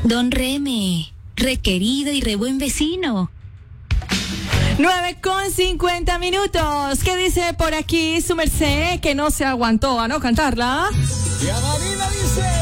Don Reme, requerido y re buen vecino. 9:50. ¿Qué dice por aquí su merced que no se aguantó a no cantarla? Y Amarina dice...